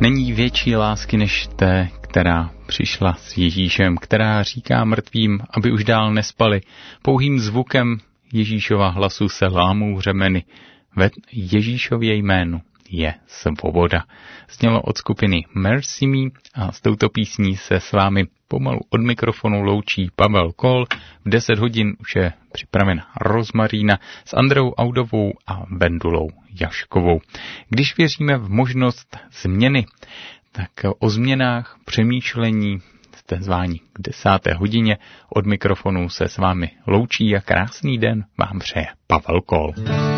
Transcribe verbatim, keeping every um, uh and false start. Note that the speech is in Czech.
Není větší lásky než té, která přišla s Ježíšem, která říká mrtvým, aby už dál nespali. Pouhým zvukem Ježíšova hlasu se lámou řemeny. Ve Ježíšově jménu je svoboda. Znělo od skupiny Mercy Me a s touto písní se s vámi pomalu od mikrofonu loučí Pavel Kol. V deset hodin už je připravena Rozmarína s Andreou Audovou a Vendulou Jaškovou. Když věříme v možnost změny, tak o změnách přemýšlení jste zváni k desáté hodině. Od mikrofonu se s vámi loučí a krásný den vám přeje Pavel Kol.